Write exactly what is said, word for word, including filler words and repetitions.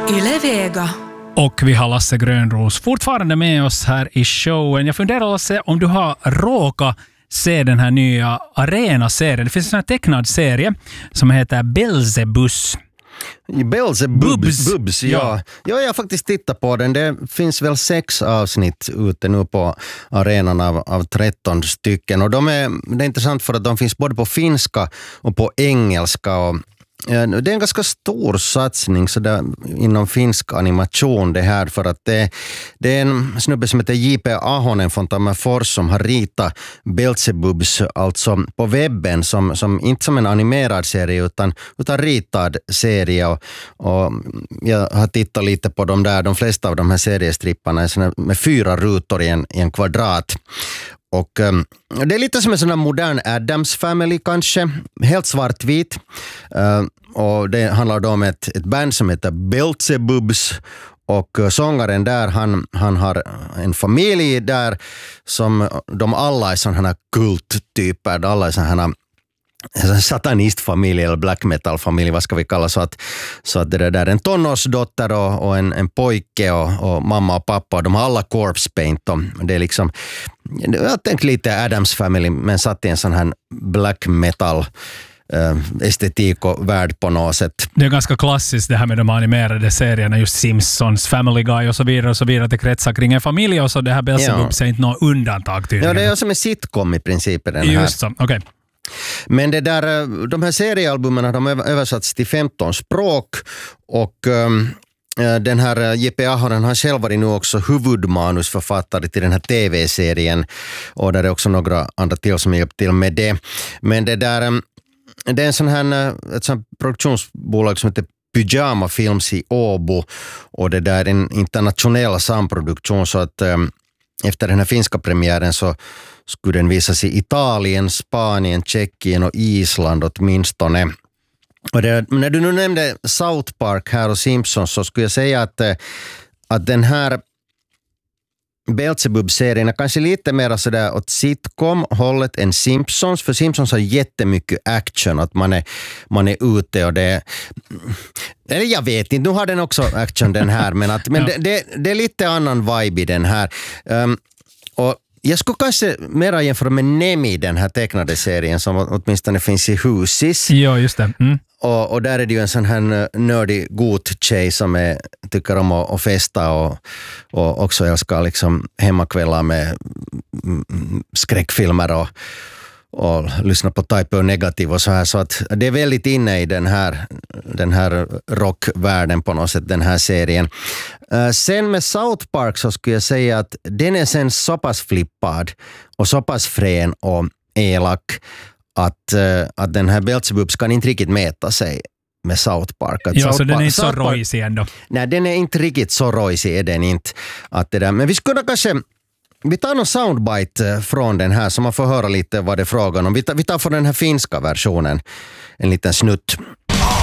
Yle Vega. Och vi har Lasse Grönros fortfarande med oss här i showen. Jag funderar, Lasse, om du har råkat se den här nya Arena-serien. Det finns en sån här tecknad serie som heter Belzebus. Belzebubs, Bubs, ja. ja. Ja, jag har faktiskt tittat på den. Det finns väl sex avsnitt ute nu på arenan av, av tretton stycken. Och de är, det är intressant för att de finns både på finska och på engelska. Och ja, det är en ganska stor satsning så där, inom finsk animation det här, för att det, det är en snubbe som heter J P Ahonen från Tammerfors som har ritat Belzebubs alltså på webben som, som inte som en animerad serie utan, utan ritad serie, och, och jag har tittat lite på dem där. De flesta av de här seriestripparna är såna med fyra rutor i en, i en kvadrat. Och um, det är lite som en sån här modern Addams Family kanske, helt svartvit. Uh, och det handlar då om ett, ett band som heter Belzebubs, och uh, sångaren där, han, han har en familj där som de alla är sådana här kulttyper, alla är sådana här satanistfamilj eller black metal-familj, vad ska vi kalla, så att, så att det där är en tonårsdotter och, och en, en pojke och, och mamma och pappa, och de har alla corpse paint, och det är liksom, jag tänkte lite Addams Family men satt i en sån här black metal Uh, estetik och värld på något sätt. Det är ganska klassiskt det här med de animerade serierna, just Simpsons, Family Guy och så vidare och så vidare, att det kretsar kring en familj, och så det här Belzebubs är inte något undantag tydligen. Ja, det är som en sitcom i princip den här. Just så, okej. Okay. Men det där, de här seriealbumen, de har översatts till femton språk, och um, den här J P Ahonen har själv varit nu också huvudmanusförfattare till den här tv-serien, och där är också några andra till som hjälpt till med det. Men det där, um, det är en sån här, ett sånt produktionsbolag som heter Pyjama Films i Åbo, och det där är en internationell samproduktion, så att um, efter den här finska premiären så skulle den visas i Italien, Spanien, Tjeckien och Island åtminstone. Och det, när du nu nämnde South Park här och Simpsons, så skulle jag säga att, att den här Belzebub-serien är kanske lite mer sådär åt sitcom-hållet än Simpsons, för Simpsons har jättemycket action, att man är, man är ute och det, eller jag vet inte, nu har den också action den här, men, att, men ja. det, det, det är lite annan vibe i den här. Um, och jag skulle kanske mera jämföra med Nemi, den här tecknade serien som åtminstone finns i Husis. Ja, just det. Mm. Och, och där är det ju en sån här nördig god tjej som är, tycker om att, att festa och, och också älskar liksom hemmakvällar med skräckfilmer och, och lyssna på Type O Negative och så här. Så att det är väldigt inne i den här, den här rockvärlden på något sätt, den här serien. Uh, sen med South Park så skulle jag säga att den är sen så pass flippad och så pass frän och elak att, uh, att den här Belzebubs kan inte riktigt mäta sig med South Park. Att ja, South så den är inte South så rojsig ändå. Nej, den är inte riktigt så rojsig, är den inte. Att det där. Men vi skulle kanske, vi tar någon soundbite från den här så man får höra lite vad det är frågan om. Vi tar, vi tar för den här finska versionen en liten snutt.